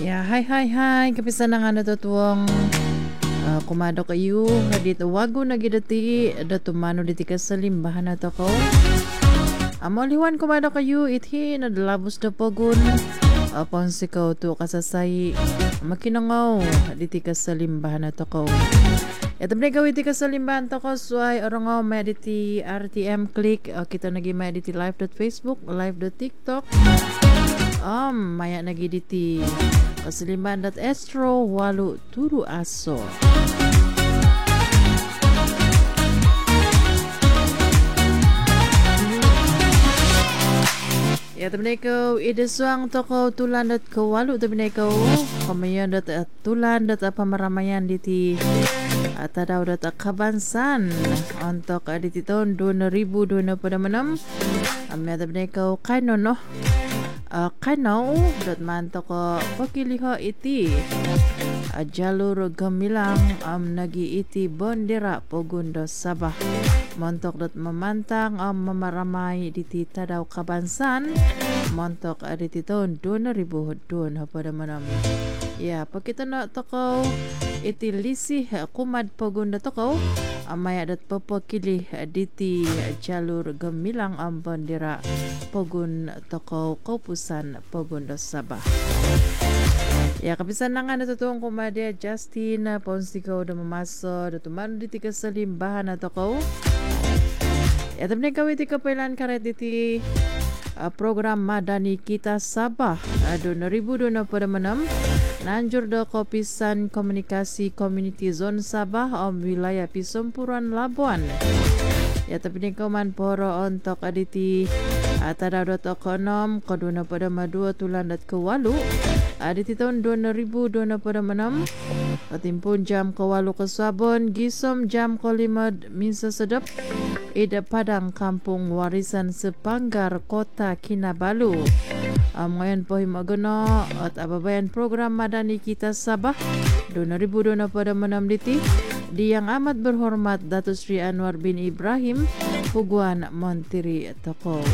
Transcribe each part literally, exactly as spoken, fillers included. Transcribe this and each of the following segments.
Ya, hai hai hai, kapisan na nga natutuwang uh, kumado kayo, dito wago na gidati, dato mano diti ka sa limbahan na to ko. Amoliwan kumado kayo, ithi na dalabos na pogun, apang sikaw to kasasay, makinangaw, diti ka sa limbahan na to ko. Ito na gawin ti ka sa limbahan to ko, so ay orangaw may diti R T M click, uh, kita nagi may diti live.facebook, live.tiktok, Um, maya nagiditi kasiliman dat estro walu turu aso. Ya temen ko ideswang toko tulan dat ko walu temen ko kamayan dat uh, tulan dat apa maramayan diti at daw dat kabansan untuk uh, diti tahun dua ribu dua puluh enam. Amya temen ko kano no. Uh, kanaw dat man to ko pakiliho iti uh, jalur gamilang am um, nagi iti bondera pogundo Sabah montok dat mamantang am um, mamaramay diti tadaw kabansan montok uh, diti tahun dua ribu dua pada manam ya pakita na to ko iti lisi uh, kumad pogundo to ko amaya dat papakili uh, diti uh, jalur gamilang am um, bondera pogun toko kaupusan pogundo Sabah. Ya kapisan na nga natutuong kumadya Justin Ponsiko da mamaso da tumano diti ka sa limbahan na toko. Ya tamne kawit ti kapailan karet diti uh, program Madani Kita Sabah uh, dua ribu dua puluh enam nanjur da Kopisan Komunikasi Community Zone Sabah om wilayah Pisumpuran Labuan. Ya tapi ni kauman poro untuk aditi atadaw dot ekonom kaduna pada madua tulan dat kewalu aditi tahun dua ribu dua puluh enam katimpun jam kewalu ke Sabon gisom jam kelimad minsa sedap ida Padang Kampung Warisan Sepanggar Kota Kinabalu. Um, ngayon po himagano at ababayan program Madani Kita Sabah dua ribu dua puluh enam diti di yang amat berhormat Datuk Sri Anwar bin Ibrahim Puguan Montiri Toko.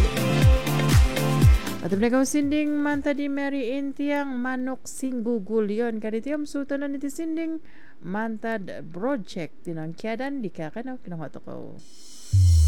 At nagaw sinding man tadi Mary Intiang manok singgugul yon kaditiam sutanan iti sinding mantad project tinangkiadan di kakanaw kinang toko.